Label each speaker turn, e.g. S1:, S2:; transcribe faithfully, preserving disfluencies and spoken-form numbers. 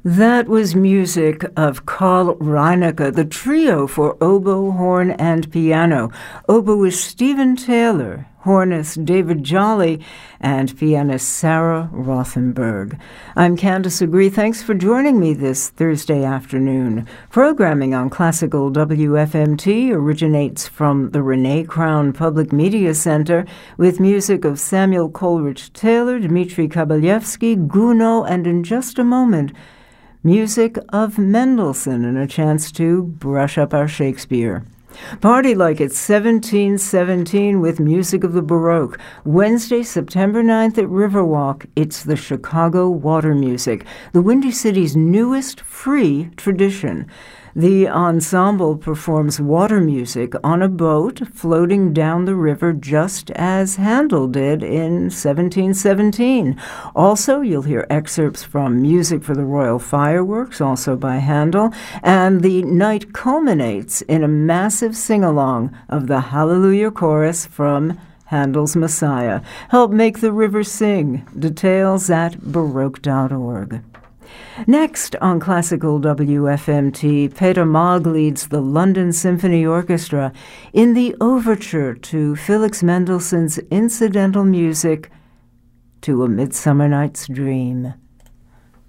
S1: That was music of Carl Reinecke, the trio for oboe, horn, and piano. Oboe is Stephen Taylor, hornist David Jolly, and pianist Sarah Rothenberg. I'm Candice Agree. Thanks for joining me this Thursday afternoon. Programming on Classical W F M T originates from the Renee Crown Public Media Center with music of Samuel Coleridge Taylor, Dmitri Kabalevsky, Gounod, and in just a moment, music of Mendelssohn and a chance to brush up our Shakespeare. Party like it's seventeen seventeen with music of the Baroque. Wednesday, September ninth at Riverwalk, it's the Chicago Water Music, the Windy City's newest free tradition. The ensemble performs water music on a boat floating down the river just as Handel did in seventeen seventeen. Also, you'll hear excerpts from Music for the Royal Fireworks, also by Handel, and the night culminates in a massive sing-along of the Hallelujah Chorus from Handel's Messiah. Help make the river sing. Details at baroque dot org. Next on Classical W F M T, Peter Maag leads the London Symphony Orchestra in the overture to Felix Mendelssohn's incidental music to A Midsummer Night's Dream.